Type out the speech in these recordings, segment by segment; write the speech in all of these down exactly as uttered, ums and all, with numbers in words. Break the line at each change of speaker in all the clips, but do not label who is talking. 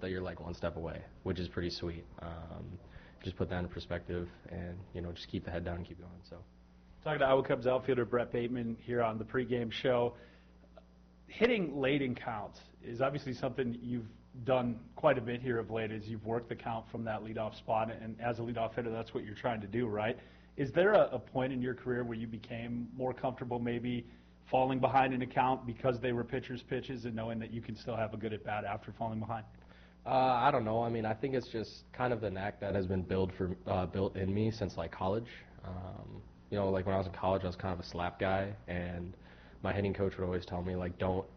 that you're like one step away, which is pretty sweet. Um, just put that in perspective and, you know, just keep the head down and keep going. So,
talking to Iowa Cubs outfielder Brett Bateman here on the pregame show. Hitting late in counts is obviously something you've done quite a bit here of late as you've worked the count from that leadoff spot, and as a leadoff hitter, that's what you're trying to do, right? Is there a, a point in your career where you became more comfortable maybe falling behind in a count because they were pitchers' pitches and knowing that you can still have a good at-bat after falling behind?
Uh, I don't know. I mean, I think it's just kind of the knack that has been built for uh, built in me since like college. Um, you know, like when I was in college, I was kind of a slap guy, and my hitting coach would always tell me like, don't,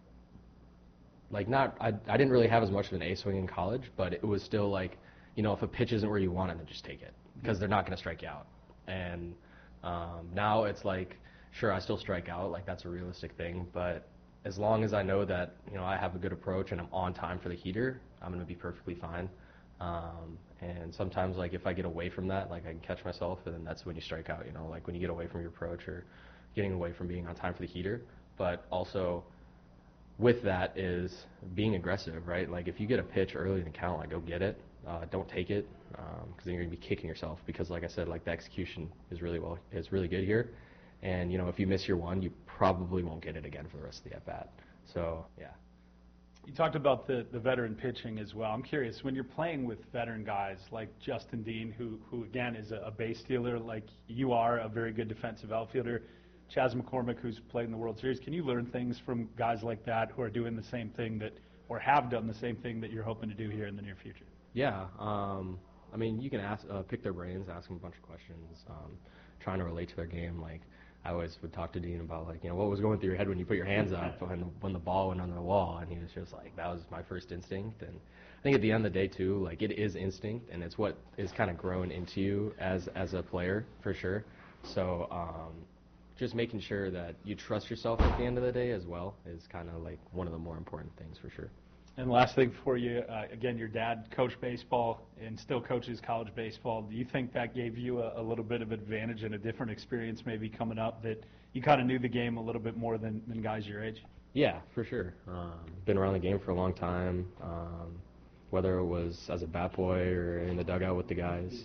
like not. I I didn't really have as much of an A swing in college, but it was still like, you know, if a pitch isn't where you want it, then just take it because they're not going to strike you out. And um, now it's like, sure, I still strike out, like that's a realistic thing, but as long as I know that, you know, I have a good approach and I'm on time for the heater, I'm going to be perfectly fine. Um, and sometimes, like, if I get away from that, like, I can catch myself, and then that's when you strike out, you know, like when you get away from your approach or getting away from being on time for the heater. But also with that is being aggressive, right? Like, if you get a pitch early in the count, like, go get it. Uh, don't take it, because um, then you're going to be kicking yourself because, like I said, like, the execution is really well, is really good here. And, you know, if you miss your one, you probably won't get it again for the rest of the at-bat. So, yeah.
You talked about the, the veteran pitching as well. I'm curious, when you're playing with veteran guys like Justin Dean, who, who again, is a, a base stealer, like you are, a very good defensive outfielder, Chas McCormick, who's played in the World Series, can you learn things from guys like that who are doing the same thing that, or have done the same thing that you're hoping to do here in the near future?
Yeah. Um, I mean, you can ask, uh, pick their brains, ask them a bunch of questions, um, trying to relate to their game. Like, I always would talk to Dean about, like, you know, what was going through your head when you put your hands up when, when the ball went on the wall, and he was just like, that was my first instinct. And I think at the end of the day, too, like, it is instinct, and it's what is kind of grown into you as, as a player, for sure. So um, just making sure that you trust yourself at the end of the day as well is kind of, like, one of the more important things, for sure.
And last thing for you, uh, again, your dad coached baseball and still coaches college baseball. Do you think that gave you a, a little bit of advantage and a different experience maybe coming up, that you kind of knew the game a little bit more than, than guys your age?
Yeah, for sure. Um, been around the game for a long time, um, whether it was as a bat boy or in the dugout with the guys.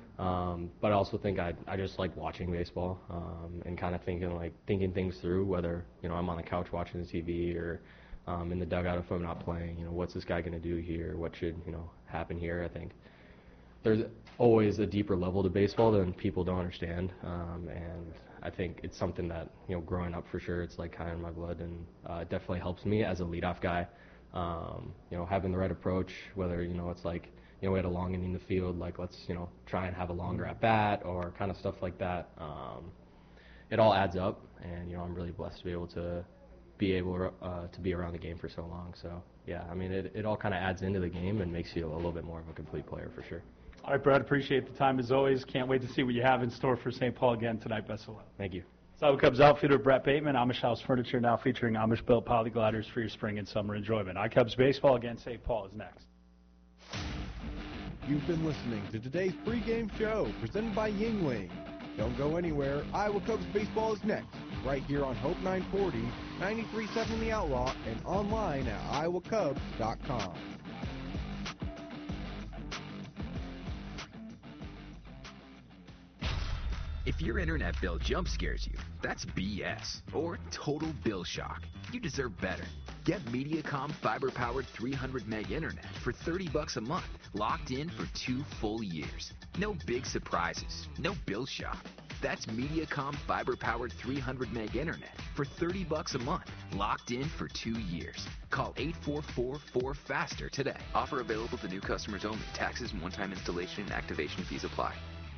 Um, but I also think I I just like watching baseball um, and kind of thinking like thinking things through, whether, you know, I'm on the couch watching the T V or Um, in the dugout if I'm not playing. You know, what's this guy going to do here? What should, you know, happen here? I think there's always a deeper level to baseball than people don't understand, um, and I think it's something that, you know, growing up for sure, it's like kind of in my blood, and uh, it definitely helps me as a leadoff guy. Um, you know, having the right approach, whether, you know, it's like, you know, we had a long inning in the field, like let's, you know, try and have a longer at bat or kind of stuff like that. Um, it all adds up, and, you know, I'm really blessed to be able to be able uh, to be around the game for so long. So, yeah, I mean, it, it all kind of adds into the game and makes you a little bit more of a complete player for sure.
All right, Brad, appreciate the time as always. Can't wait to see what you have in store for Saint Paul again tonight. Best of luck.
Thank you.
Iowa Cubs outfielder Brett Bateman, Amish House Furniture, now featuring Amish-built polygliders for your spring and summer enjoyment. iCubs baseball against Saint Paul is next.
You've been listening to today's pregame show presented by Yingling. Don't go anywhere. Iowa Cubs baseball is next, right here on Hope nine forty, ninety-three point seven The Outlaw, and online at iowa cubs dot com.
If your internet bill jump scares you, that's B S, or total bill shock. You deserve better. Get Mediacom fiber-powered three hundred meg internet for thirty bucks a month, locked in for two full years. No big surprises, no bill shock. That's Mediacom fiber-powered three hundred meg internet for thirty bucks a month, locked in for two years. Call eight four four, four faster today. Offer available to new customers only. Taxes and one-time installation and activation fees apply.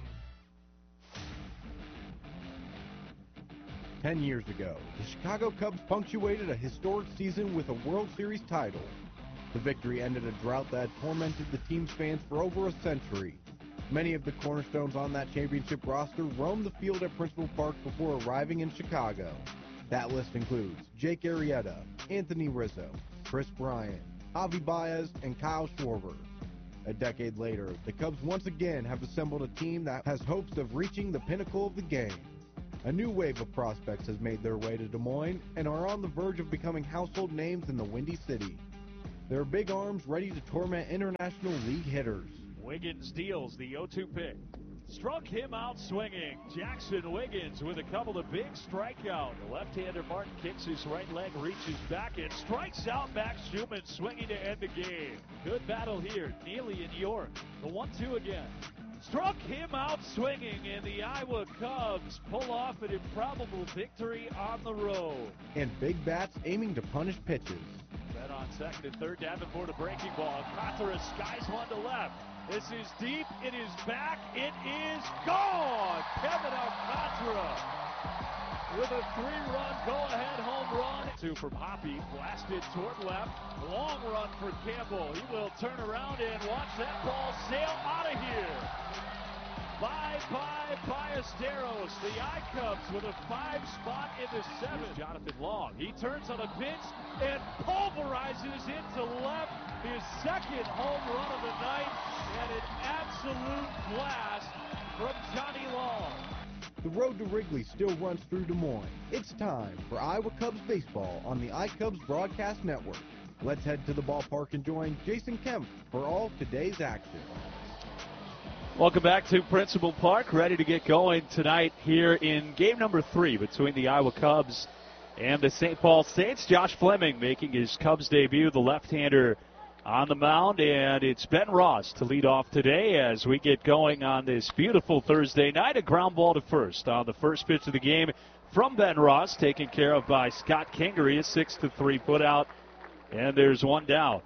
Ten years ago, the Chicago Cubs punctuated a historic season with a World Series title. The victory ended a drought that had tormented the team's fans for over a century. Many of the cornerstones on that championship roster roamed the field at Principal Park before arriving in Chicago. That list includes Jake Arrieta, Anthony Rizzo, Chris Bryant, Javi Baez, and Kyle Schwarber. A decade later, the Cubs once again have assembled a team that has hopes of reaching the pinnacle of the game. A new wave of prospects has made their way to Des Moines and are on the verge of becoming household names in the Windy City. Their big arms ready to torment International League hitters.
Wiggins deals the oh two pitch. Struck him out swinging. Jackson Wiggins with a couple of big strikeouts. The left-hander Martin kicks his right leg, reaches back, and strikes out Max Schumann swinging to end the game. Good battle here. Neely and York. The one two again. Struck him out swinging, and the Iowa Cubs pull off an improbable victory on the road.
And big bats aiming to punish pitches.
Set on second and third, Davenport a breaking ball. Alcantara skies one to left. This is deep. It is back. It is gone. Kevin Alcantara with a three-run go-ahead home run. Two from Hoppy, blasted toward left. Long run for Campbell. He will turn around and watch that ball sail out of here. Bye-bye, Ballesteros. The I-Cubs with a five spot in the seventh. Jonathan Long, he turns on a pitch and pulverizes it to left. His second home run of the night, and an absolute blast from Johnny Long.
The road to Wrigley still runs through Des Moines. It's time for Iowa Cubs baseball on the iCubs Broadcast Network. Let's head to the ballpark and join Jason Kemp for all today's action.
Welcome back to Principal Park, ready to get going tonight here in game number three between the Iowa Cubs and the Saint Paul Saints. Josh Fleming making his Cubs debut, the left-hander on the mound, and it's Ben Ross to lead off today as we get going on this beautiful Thursday night. A ground ball to first on the first pitch of the game from Ben Ross, taken care of by Scott Kingery, a six to three put out, and there's one down.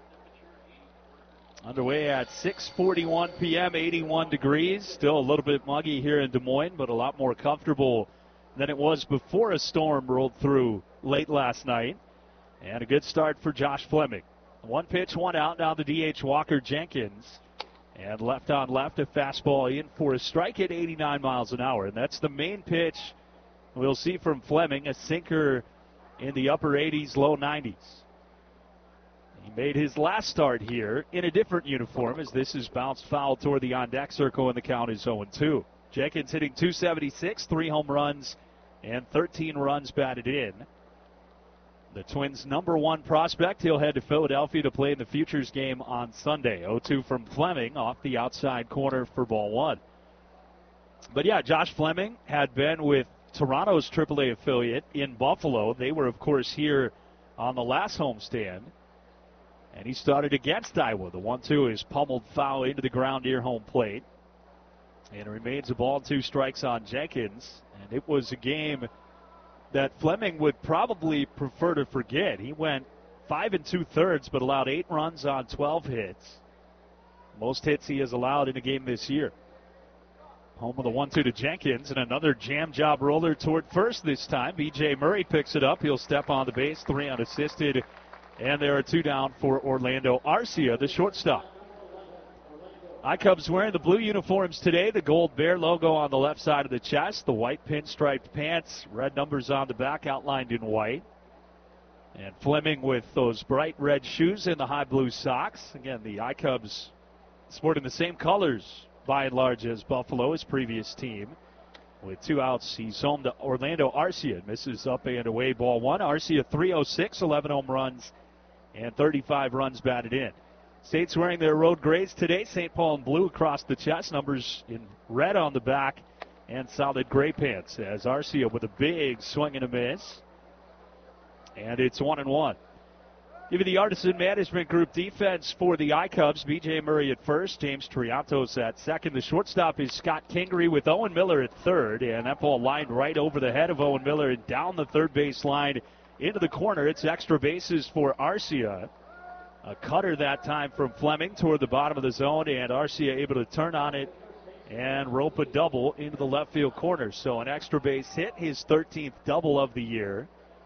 Underway at six forty-one p m, eighty-one degrees. Still a little bit muggy here in Des Moines, but a lot more comfortable than it was before a storm rolled through late last night. And a good start for Josh Fleming. One pitch, one out. Now the D H Walker Jenkins. And left on left, a fastball in for a strike at eighty-nine miles an hour. And that's the main pitch we'll see from Fleming, a sinker in the upper eighties, low nineties. He made his last start here in a different uniform as this is bounced foul toward the on-deck circle and the count is oh two. Jenkins hitting two seventy-six, three home runs and thirteen runs batted in. The Twins' number one prospect. He'll head to Philadelphia to play in the Futures game on Sunday. oh two from Fleming off the outside corner for ball one. But yeah, Josh Fleming had been with Toronto's triple A affiliate in Buffalo. They were, of course, here on the last homestand. And he started against Iowa. The one two is pummeled foul into the ground near home plate. And it remains a ball, two strikes on Jenkins. And it was a game that Fleming would probably prefer to forget. He went five and two-thirds, but allowed eight runs on twelve hits. Most hits he has allowed in a game this year. Home with a one two to Jenkins, and another jam job roller toward first this time. B J Murray picks it up. He'll step on the base, three unassisted. And there are two down for Orlando Arcia, the shortstop. iCubs wearing the blue uniforms today, the gold bear logo on the left side of the chest, the white pinstriped pants, red numbers on the back outlined in white. And Fleming with those bright red shoes and the high blue socks. Again, the iCubs sporting the same colors by and large as Buffalo, his previous team. With two outs, he's home to Orlando Arcia. Misses up and away, ball one. Arcia three oh six, eleven home runs, and thirty-five runs batted in. Saints wearing their road grays today. Saint Paul in blue across the chest, numbers in red on the back, and solid gray pants. As Arcia with a big swing and a miss. And it's one and one. Give you the Artisan Management Group defense for the iCubs. B J Murray at first, James Triantos at second. The shortstop is Scott Kingery with Owen Miller at third. And that ball lined right over the head of Owen Miller and down the third base line into the corner. It's extra bases for Arcia. A cutter that time from Fleming toward the bottom of the zone, and Arcia able to turn on it and rope a double into the left field corner. So an extra base hit, his thirteenth double of the year.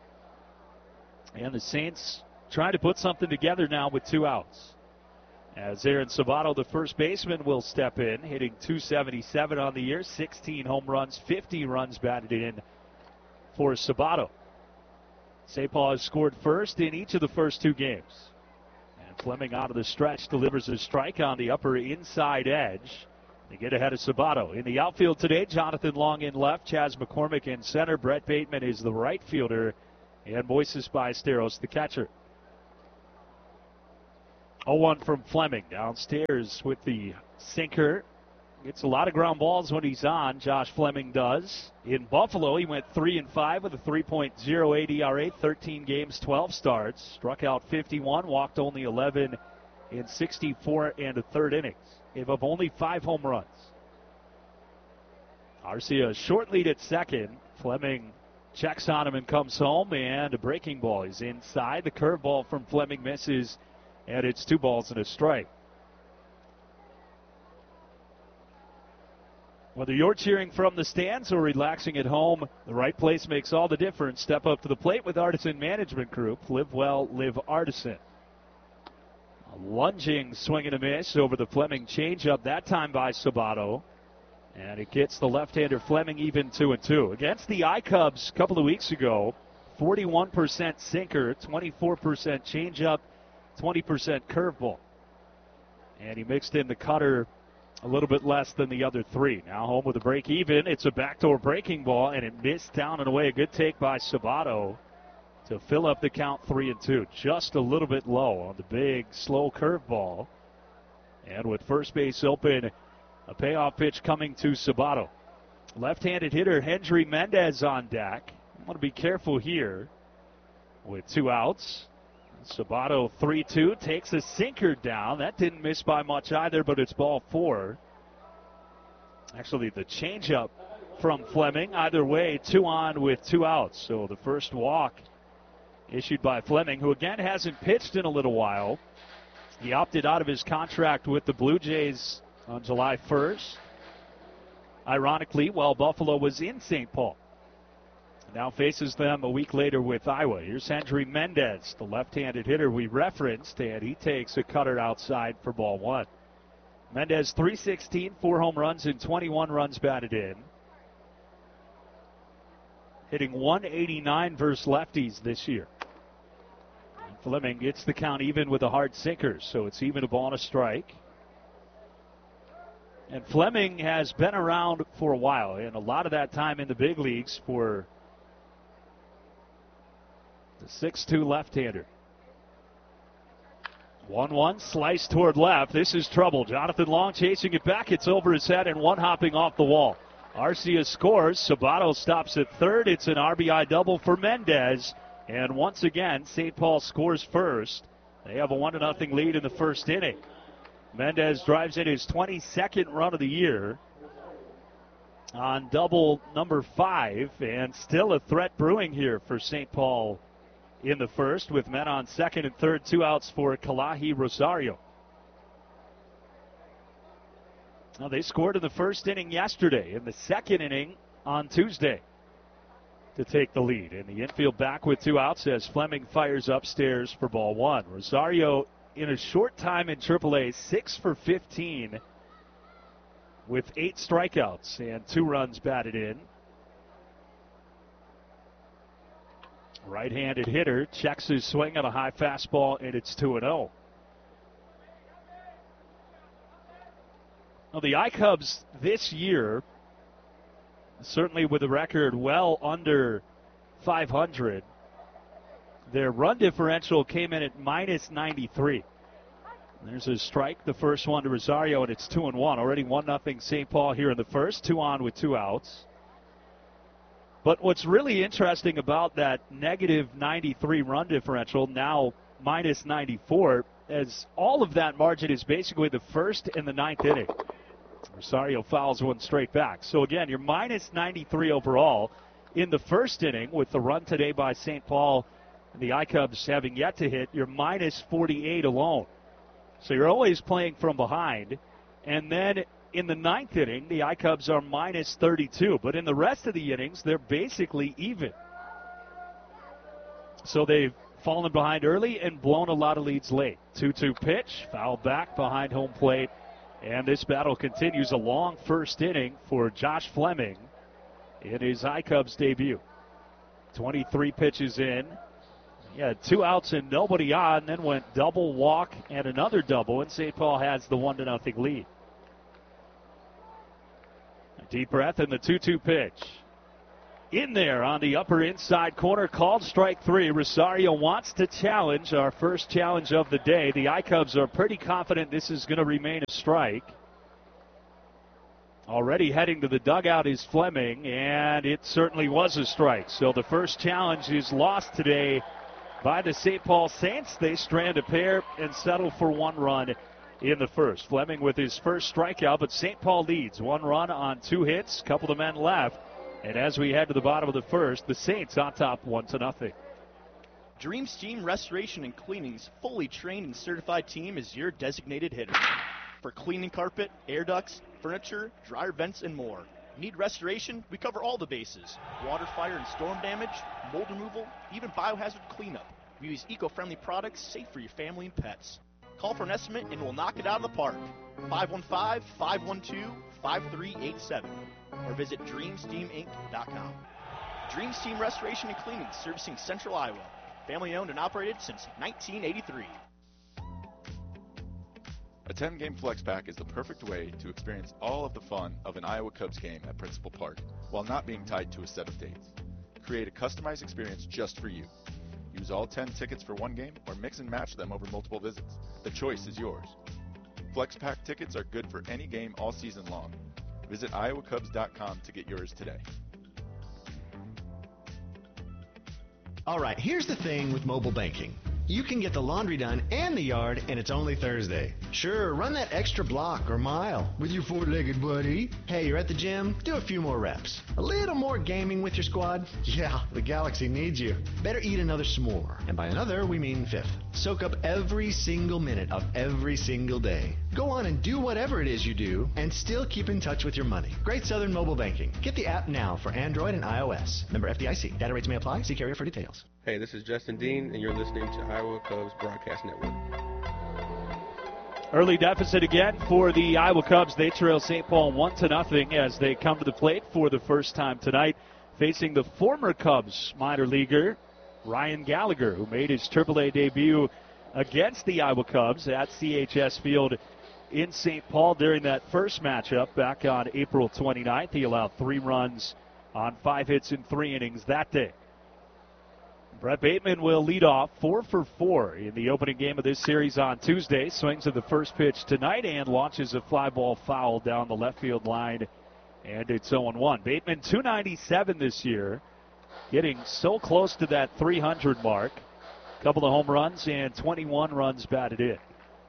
And the Saints trying to put something together now with two outs. As Aaron Sabato, the first baseman, will step in, hitting two seventy-seven on the year, sixteen home runs, fifty runs batted in for Sabato. Saint Paul has scored first in each of the first two games. And Fleming out of the stretch delivers a strike on the upper inside edge. They get ahead of Sabato. In the outfield today, Jonathan Long in left, Chaz McCormick in center, Brett Bateman is the right fielder, and Moises Ballesteros the catcher. oh one from Fleming downstairs with the sinker. Gets a lot of ground balls when he's on. Josh Fleming does. In Buffalo, he went three and five with a three point oh eight E R A, thirteen games, twelve starts. Struck out fifty-one, walked only eleven in sixty-four and a third innings. Gave up only five home runs. Arcia short lead at second. Fleming checks on him and comes home, and a breaking ball is inside. The curveball from Fleming misses, and it's two balls and a strike. Whether you're cheering from the stands or relaxing at home, the right place makes all the difference. Step up to the plate with Artisan Management Group. Live well, live Artisan. A lunging swing and a miss over the Fleming changeup, that time by Sabato. And it gets the left-hander Fleming even two and two. Against the I-Cubs a couple of weeks ago, forty-one percent sinker, twenty-four percent changeup, twenty percent curveball. And he mixed in the cutter a little bit less than the other three. Now home with a break even. It's a backdoor breaking ball, and it missed down and away. A good take by Sabato to fill up the count three and two. Just a little bit low on the big, slow curveball. And with first base open, a payoff pitch coming to Sabato. Left-handed hitter Hendry Mendez on deck. I want to be careful here with two outs. Sabato three two, takes a sinker down. That didn't miss by much either, but it's ball four. Actually, the changeup from Fleming. Either way, two on with two outs. So the first walk issued by Fleming, who again hasn't pitched in a little while. He opted out of his contract with the Blue Jays on July first. Ironically, while Buffalo was in Saint Paul. Now faces them a week later with Iowa. Here's Hendry Mendez, the left-handed hitter we referenced, and he takes a cutter outside for ball one. Mendez three sixteen, four home runs and twenty-one runs batted in. Hitting one eighty-nine versus lefties this year. And Fleming gets the count even with a hard sinker, so it's even a ball and a strike. And Fleming has been around for a while, and a lot of that time in the big leagues for the six two left-hander. one one, slice toward left. This is trouble. Jonathan Long chasing it back. It's over his head and one hopping off the wall. Arcia scores. Sabato stops at third. It's an R B I double for Mendez. And once again, Saint Paul scores first. They have a one to nothing lead in the first inning. Mendez drives in his twenty-second run of the year on double number five, and still a threat brewing here for Saint Paul in the first, with men on second and third, two outs for Kalahi Rosario. Now, they scored in the first inning yesterday, in the second inning on Tuesday to take the lead. And the infield back with two outs as Fleming fires upstairs for ball one. Rosario in a short time in triple A, six for fifteen with eight strikeouts and two runs batted in. Right-handed hitter checks his swing on a high fastball, and it's two and oh. Now, the I-Cubs this year, certainly with a record well under five hundred, their run differential came in at minus ninety-three. There's a strike, the first one to Rosario, and it's two and one. Already one nothing Saint Paul here in the first, two on with two outs. But what's really interesting about that negative ninety-three run differential, now minus ninety-four, as all of that margin is basically the first and the ninth inning. Rosario fouls one straight back. So again, you're minus ninety-three overall in the first inning with the run today by Saint Paul and the I-Cubs having yet to hit. You're minus forty-eight alone. So you're always playing from behind. And then in the ninth inning, the I-Cubs are minus thirty-two. But in the rest of the innings, they're basically even. So they've fallen behind early and blown a lot of leads late. two two pitch, foul back behind home plate. And this battle continues. A long first inning for Josh Fleming in his I-Cubs debut. twenty-three pitches in. He had two outs and nobody on, then went double, walk, and another double, and Saint Paul has the one to nothing lead. A deep breath and the two two pitch. in there on the upper inside corner, called strike three. Rosario wants to challenge, our first challenge of the day. The I-Cubs are pretty confident this is going to remain a strike. Already heading to the dugout is Fleming, and it certainly was a strike. So the first challenge is lost today by the Saint Paul Saints. They strand a pair and settle for one run in the first. Fleming with his first strikeout, but Saint Paul leads. One run on two hits, couple of men left. And as we head to the bottom of the first, the Saints on top one to nothing.
Dream Steam Restoration and Cleaning's fully trained and certified team is your designated hitter. For cleaning carpet, air ducts, furniture, dryer vents, and more. Need restoration? We cover all the bases. Water, fire, and storm damage, mold removal, even biohazard cleanup. We use eco-friendly products safe for your family and pets. Call for an estimate and we'll knock it out of the park. five one five, five one two, five three eight seven or visit dream steam inc dot com. Dream Steam Restoration and Cleaning, servicing Central Iowa. Family owned and operated since nineteen eighty-three.
A ten-game flex pack is the perfect way to experience all of the fun of an Iowa Cubs game at Principal Park while not being tied to a set of dates. Create a customized experience just for you. Use all ten tickets for one game or mix and match them over multiple visits. The choice is yours. Flex pack tickets are good for any game all season long. Visit iowa cubs dot com to get yours today.
All right, here's the thing with mobile banking. You can get the laundry done and the yard, and it's only Thursday. Sure, run that extra block or mile with your four-legged buddy. Hey, you're at the gym? Do a few more reps. A little more gaming with your squad? Yeah, the Galaxy needs you. Better eat another s'more. And by another, we mean fifth. Soak up every single minute of every single day. Go on and do whatever it is you do, and still keep in touch with your money. Great Southern Mobile Banking. Get the app now for Android and iOS. Member F D I C. Data rates may apply. See carrier for details.
Hey, this is Justin Dean, and you're listening to Iowa Cubs Broadcast Network.
Early deficit again for the Iowa Cubs. They trail Saint Paul one to nothing as they come to the plate for the first time tonight, facing the former Cubs minor leaguer Ryan Gallagher, who made his triple A debut against the Iowa Cubs at C H S Field in Saint Paul during that first matchup back on April twenty-ninth. He allowed three runs on five hits in three innings that day. Brett Bateman will lead off four for four in the opening game of this series on Tuesday. Swings at the first pitch tonight and launches a fly ball foul down the left field line, and it's oh one. Bateman two ninety-seven this year, getting so close to that three hundred mark. A couple of home runs and twenty-one runs batted in.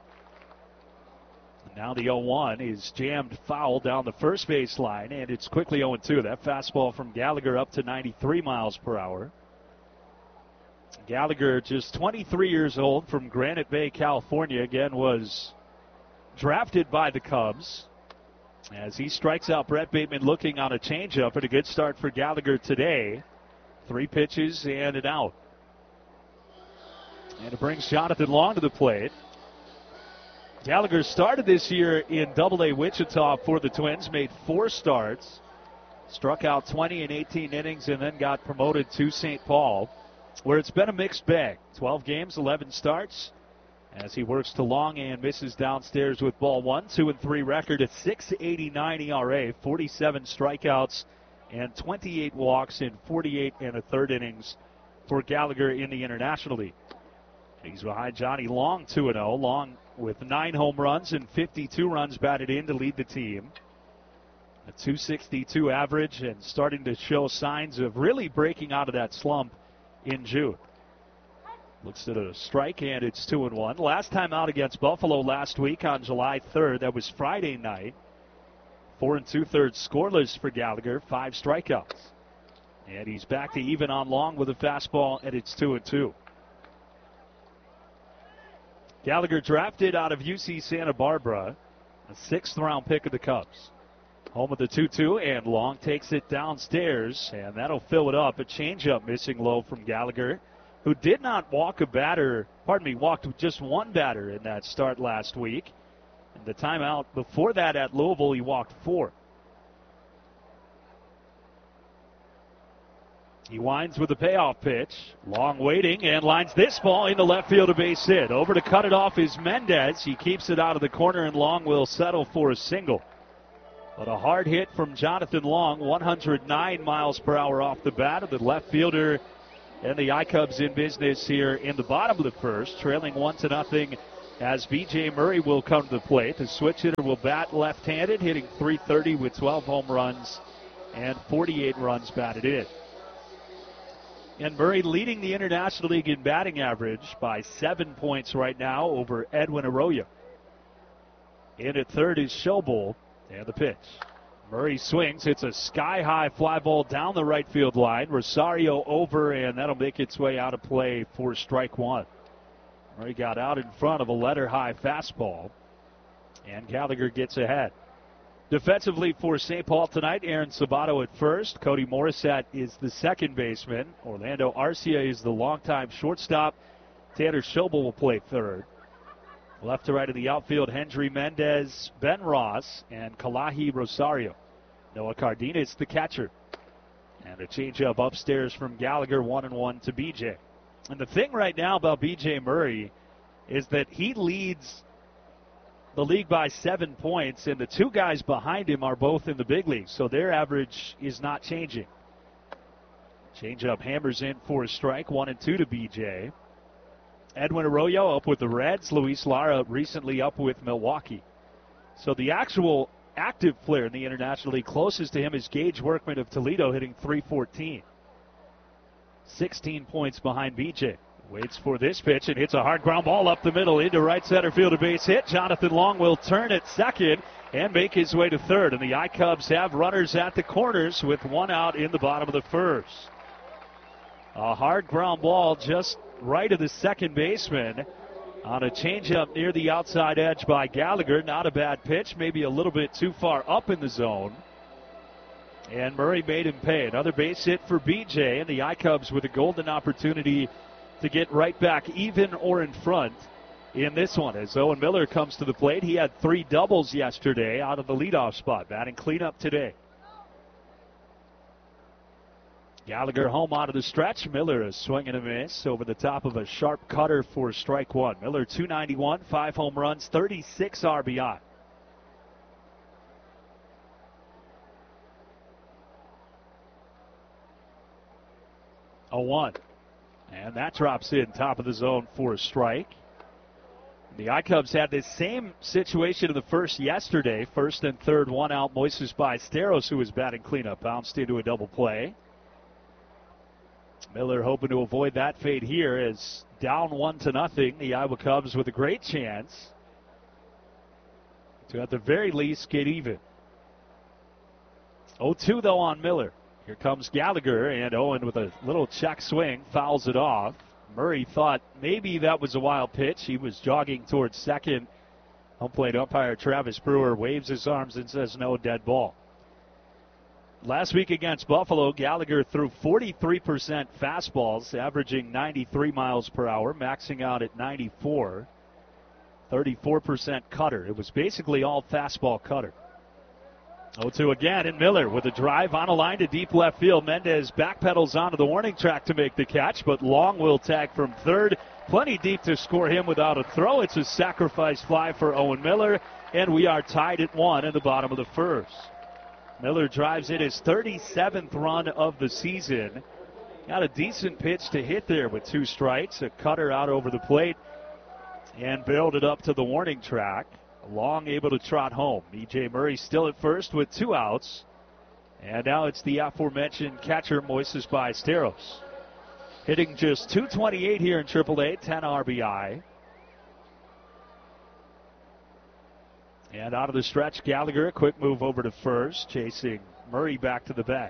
Now the oh one is jammed foul down the first base line, and it's quickly oh two. That fastball from Gallagher up to ninety-three miles per hour. Gallagher, just twenty-three years old, from Granite Bay, California, again was drafted by the Cubs. As he strikes out Brett Bateman looking on a changeup, and a good start for Gallagher today. Three pitches and an out. And it brings Jonathan Long to the plate. Gallagher started this year in Double A Wichita for the Twins, made four starts, struck out twenty in eighteen innings, and then got promoted to Saint Paul, where it's been a mixed bag. twelve games, eleven starts, as he works to Long and misses downstairs with ball one. two and three record at six eighty-nine E R A, forty-seven strikeouts and twenty-eight walks in forty-eight and a third innings for Gallagher in the International League. He's behind Johnny Long, two and oh. Long with nine home runs and fifty-two runs batted in to lead the team. A two sixty-two average, and starting to show signs of really breaking out of that slump in June. Looks at a strike, and it's two and one. Last time out against Buffalo last week on July third, that was Friday night. Four and two-thirds scoreless for Gallagher, five strikeouts. And he's back to even on Long with a fastball, and it's two and two. Gallagher drafted out of U C Santa Barbara, a sixth round pick of the Cubs. Home of the two two, and Long takes it downstairs, and that'll fill it up. A changeup missing low from Gallagher, who did not walk a batter, pardon me, walked just one batter in that start last week. And the timeout before that at Louisville, he walked four. He winds with a payoff pitch. Long waiting and lines this ball into left field, a base hit. Over to cut it off is Mendez. He keeps it out of the corner, and Long will settle for a single. But a hard hit from Jonathan Long, one hundred nine miles per hour off the bat of the left fielder. And the I-Cubs in business here in the bottom of the first, trailing one to nothing as B J Murray will come to the plate. The switch hitter will bat left-handed, hitting three thirty with twelve home runs and forty-eight runs batted in. And Murray leading the International League in batting average by seven points right now over Edwin Arroyo. In at third is Schobel, and the pitch. Murray swings, hits a sky-high fly ball down the right field line. Rosario over, and that'll make its way out of play for strike one. Murray got out in front of a letter-high fastball, and Gallagher gets ahead. Defensively for Saint Paul tonight, Aaron Sabato at first. Cody Morissette is the second baseman. Orlando Arcia is the longtime shortstop. Tanner Schobel will play third. Left to right of the outfield, Hendry Mendez, Ben Ross, and Kalahi Rosario. Noah Cardenas, the catcher. And a changeup upstairs from Gallagher, one and one to B J. And the thing right now about B J Murray is that he leads the league by seven points, and the two guys behind him are both in the big leagues, so their average is not changing. Changeup hammers in for a strike, one and two to B J. Edwin Arroyo up with the Reds. Luis Lara recently up with Milwaukee. So the actual active player in the International League closest to him is Gage Workman of Toledo, hitting three fourteen. sixteen points behind B J. Waits for this pitch and hits a hard ground ball up the middle into right center field, a base hit. Jonathan Long will turn at second and make his way to third. And the I-Cubs have runners at the corners with one out in the bottom of the first. A hard ground ball just right of the second baseman on a changeup near the outside edge by Gallagher. Not a bad pitch, maybe a little bit too far up in the zone. And Murray made him pay. Another base hit for B J, and the I-Cubs with a golden opportunity to get right back even or in front in this one. As Owen Miller comes to the plate, he had three doubles yesterday out of the leadoff spot, batting cleanup today. Gallagher home out of the stretch. Miller a swing and a miss over the top of a sharp cutter for strike one. Miller two ninety-one, five home runs, thirty-six R B I. oh one. And that drops in top of the zone for a strike. The I-Cubs had this same situation in the first yesterday. First and third, one out. Moises Ballesteros, who was batting cleanup, bounced into a double play. Miller hoping to avoid that fate here as down one to nothing. The Iowa Cubs with a great chance to at the very least get even. oh two though on Miller. Here comes Gallagher, and Owen with a little check swing fouls it off. Murray thought maybe that was a wild pitch. He was jogging towards second. Home plate umpire Travis Brewer waves his arms and says no, dead ball. Last week against Buffalo, Gallagher threw forty-three percent fastballs, averaging ninety-three miles per hour, maxing out at ninety-four. thirty-four percent cutter. It was basically all fastball cutter. oh two again, and Miller with a drive on a line to deep left field. Mendez backpedals onto the warning track to make the catch, but Long will tag from third. Plenty deep to score him without a throw. It's a sacrifice fly for Owen Miller, and we are tied at one in the bottom of the first. Miller drives in his thirty-seventh run of the season. Got a decent pitch to hit there with two strikes. A cutter out over the plate and barreled it up to the warning track. Long able to trot home. B J Murray still at first with two outs. And now it's the aforementioned catcher Moises Ballesteros. Hitting just two twenty-eight here in triple A, ten R B I. And out of the stretch, Gallagher, a quick move over to first, chasing Murray back to the bag.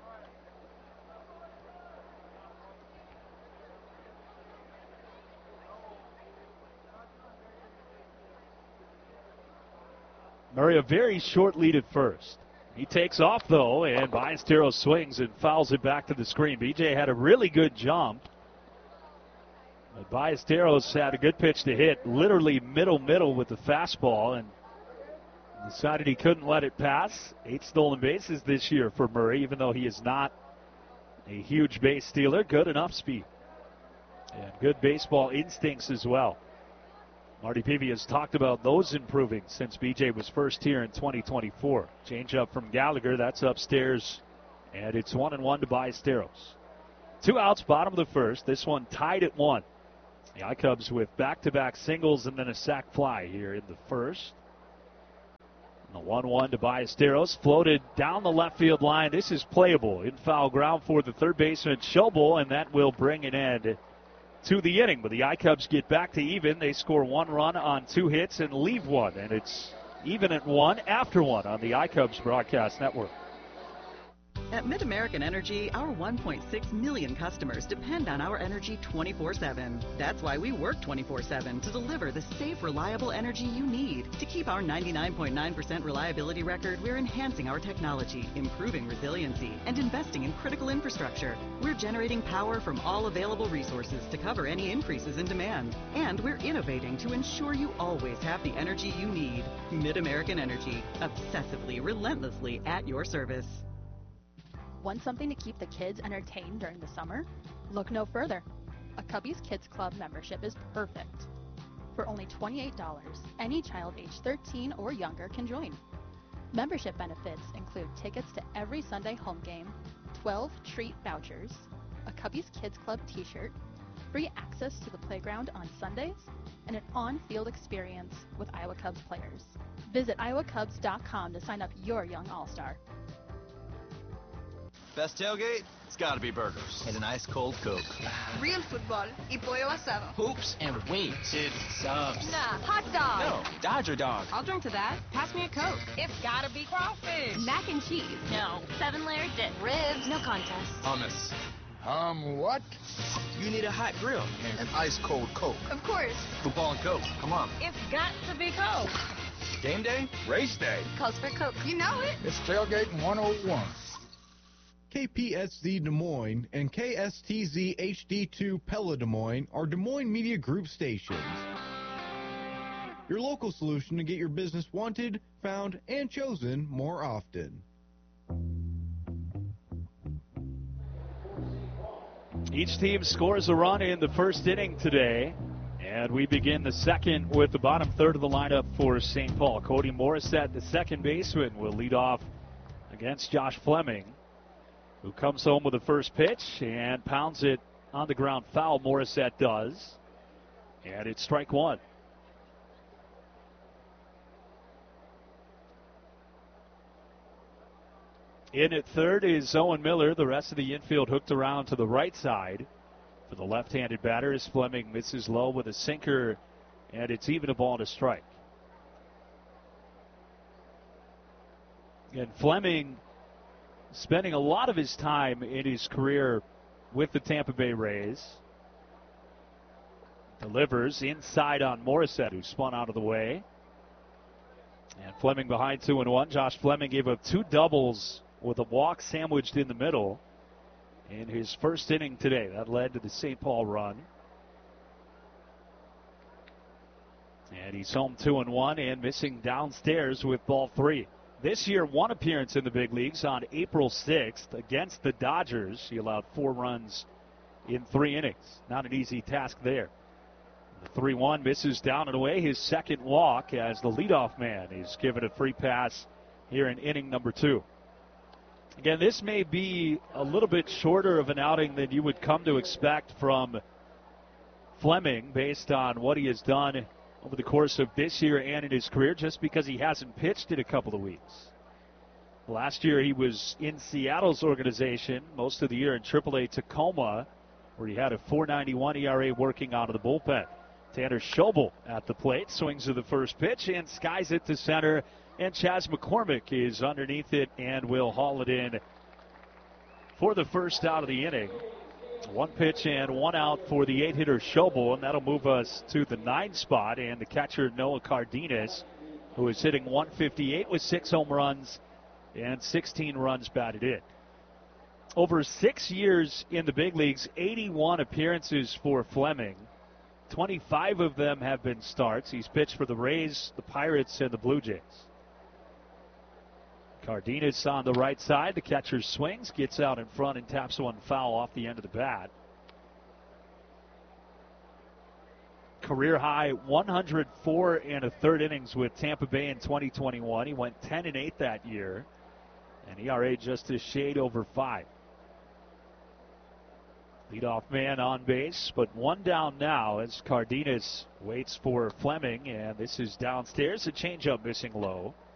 Murray a very short lead at first. He takes off, though, and Ballesteros swings and fouls it back to the screen. B J had a really good jump. But Ballesteros had a good pitch to hit, literally middle-middle with the fastball, and decided he couldn't let it pass. Eight stolen bases this year for Murray, even though he is not a huge base stealer. Good enough speed. And good baseball instincts as well. Marty Peavy has talked about those improving since B J was first here in twenty twenty-four. Change up from Gallagher, that's upstairs, and it's one and one to Ballesteros. Two outs, bottom of the first. This one tied at one. The I-Cubs with back-to-back singles and then a sac fly here in the first. And the one one to Ballesteros, floated down the left field line. This is playable in foul ground for the third baseman Schobel, and that will bring an end to the inning. But the I-Cubs get back to even. They score one run on two hits and leave one, and it's even at one after one on the I-Cubs broadcast network.
At Mid-American Energy, our one point six million customers depend on our energy twenty-four seven. That's why we work twenty-four seven to deliver the safe, reliable energy you need. To keep our ninety-nine point nine percent reliability record, we're enhancing our technology, improving resiliency, and investing in critical infrastructure. We're generating power from all available resources to cover any increases in demand. And we're innovating to ensure you always have the energy you need. Mid-American Energy, obsessively, relentlessly at your service.
Want something to keep the kids entertained during the summer? Look no further. A Cubbies Kids Club membership is perfect. For only twenty-eight dollars, any child age thirteen or younger can join. Membership benefits include tickets to every Sunday home game, twelve treat vouchers, a Cubbies Kids Club t-shirt, free access to the playground on Sundays, and an on-field experience with Iowa Cubs players. Visit iowa cubs dot com to sign up your young all-star.
Best tailgate? It's gotta be burgers. And an ice cold Coke.
Real football y pollo asado.
Hoops and wings. It's subs.
Nah, hot dog.
No, Dodger dog.
I'll drink to that. Pass me a Coke. It's gotta be crawfish. Mac and cheese. No. Seven layer dip. Ribs. No contest.
Hummus.
Um, what?
You need a hot grill.
And an ice cold Coke.
Of course.
Football and Coke. Come on.
It's got to be Coke.
Game day?
Race day.
Calls for Coke. You know it.
It's Tailgating one oh one.
K P S Z Des Moines and K S T Z H D two Pella Des Moines are Des Moines Media Group stations. Your local solution to get your business wanted, found, and chosen more often.
Each team scores a run in the first inning today, and we begin the second with the bottom third of the lineup for Saint Paul. Cody Morissette, the second baseman, will lead off against Josh Fleming, who comes home with the first pitch and pounds it on the ground foul. Morissette does, and it's strike one. In at third is Owen Miller. The rest of the infield hooked around to the right side for the left-handed batter as Fleming misses low with a sinker, and it's even a ball to strike. And Fleming spending a lot of his time in his career with the Tampa Bay Rays. Delivers inside on Morissette, who spun out of the way. And Fleming behind two and one. Josh Fleming gave up two doubles with a walk sandwiched in the middle in his first inning today. That led to the Saint Paul run. And he's home two and one and missing downstairs with ball three. This year, one appearance in the big leagues on April sixth against the Dodgers. He allowed four runs in three innings. Not an easy task there. The three one misses down and away. His second walk as the leadoff man is given a free pass here in inning number two. Again, this may be a little bit shorter of an outing than you would come to expect from Fleming based on what he has done over the course of this year and in his career, just because he hasn't pitched in a couple of weeks. Last year he was in Seattle's organization most of the year in triple A Tacoma, where he had a four ninety-one E R A working out of the bullpen. Tanner Schobel at the plate, swings to the first pitch and skies it to center, and Chas McCormick is underneath it and will haul it in for the first out of the inning. One pitch and one out for the eight-hitter Schobel, and that'll move us to the nine spot. And the catcher Noah Cardenas, who is hitting one fifty-eight with six home runs and sixteen runs batted in. Over six years in the big leagues, eighty-one appearances for Fleming. twenty-five of them have been starts. He's pitched for the Rays, the Pirates, and the Blue Jays. Cardenas on the right side. The catcher swings, gets out in front, and taps one foul off the end of the bat. career high one hundred four and a third innings with Tampa Bay in twenty twenty-one. He went ten and eight that year, and E R A just a shade over five. Leadoff man on base, but one down now as Cardenas waits for Fleming, and this is downstairs. A changeup missing low.